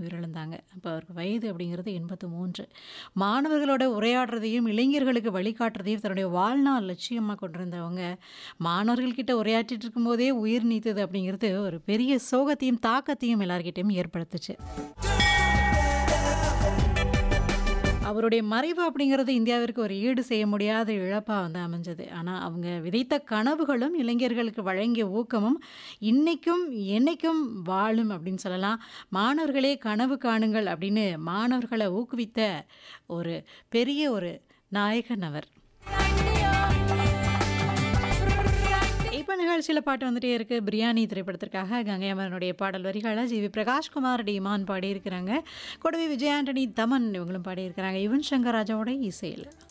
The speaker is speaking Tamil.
உயிரிழந்தாங்க. அப்ப அவருக்கு வயது அப்படிங்கிறது 83. மாணவர்களோட உரையாடுறதையும், இளைஞர்களுக்கு வழிகாட்டுறதையும் தன்னுடைய வாழ்நாள் லட்சியமா கொண்டிருந்தவங்க, மாணவர்கள் கிட்ட உரையாற்றிட்டு இருக்கும்போதே உயிர் நீத்தது அப்படிங்கிறது ஒரு பெரிய சோகத்தையும், தாக்கத்தையும் எல்லார்கிட்டயும் ஏற்படுத்துச்சு. அவருடைய மறைவு அப்படிங்கிறது இந்தியாவிற்கு ஒரு ஈடு செய்ய முடியாத இழப்பா அமைஞ்சது. ஆனா, அவங்க விதைத்த கனவுகளும், இளைஞர்களுக்கு வழங்கிய ஊக்கமும், இன்னைக்கும், என்னைக்கும் வாழும் அப்படின்னு சொல்லலாம். "மாணவர்களே கனவு காணுங்கள்" அப்படின்னு மாணவர்கள ஊக்குவித்த ஒரு பெரிய ஒரு நாயகன் அவர். இப்ப நிகழ்ச்சியில பாட்டு வந்துட்டே இருக்கு. பிரியாணி திரைப்படத்திற்காக கங்கை அமரனுடைய பாடல் வரிகள ஜி.வி. பிரகாஷ்குமார், டி. இமான் பாடியிருக்கிறாங்க. கூடவே விஜய் ஆண்டனி, தமன் இவங்களும் பாடியிருக்கிறாங்க. யுவன் சங்கர் ராஜாவோட இசையில.